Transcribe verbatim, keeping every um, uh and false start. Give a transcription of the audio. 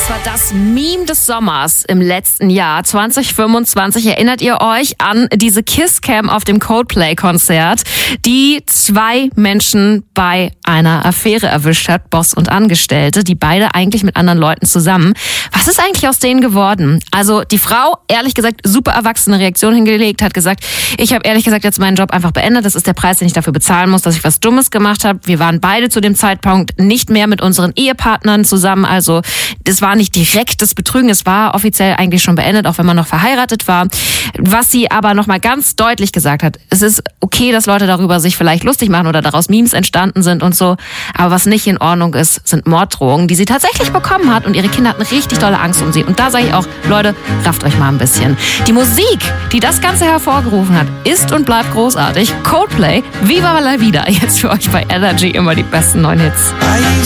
Das war das Meme des Sommers im letzten Jahr, zwanzig fünfundzwanzig. Erinnert ihr euch an diese Kisscam auf dem Coldplay-Konzert, die zwei Menschen bei einer Affäre erwischt hat, Boss und Angestellte, die beide eigentlich mit anderen Leuten zusammen. Was ist eigentlich aus denen geworden? Also die Frau, ehrlich gesagt, super erwachsene Reaktion hingelegt, hat gesagt, ich habe ehrlich gesagt jetzt meinen Job einfach beendet. Das ist der Preis, den ich dafür bezahlen muss, dass ich was Dummes gemacht habe. Wir waren beide zu dem Zeitpunkt nicht mehr mit unseren Ehepartnern zusammen. Also das war nicht direktes Betrügen, es war offiziell eigentlich schon beendet, auch wenn man noch verheiratet war. Was sie aber nochmal ganz deutlich gesagt hat, es ist okay, dass Leute darüber sich vielleicht lustig machen oder daraus Memes entstanden sind und so, aber was nicht in Ordnung ist, sind Morddrohungen, die sie tatsächlich bekommen hat und ihre Kinder hatten richtig dolle Angst um sie. Und da sage ich auch, Leute, rafft euch mal ein bisschen. Die Musik, die das Ganze hervorgerufen hat, ist und bleibt großartig. Coldplay, Viva la Vida, jetzt für euch bei Energy immer die besten neuen Hits.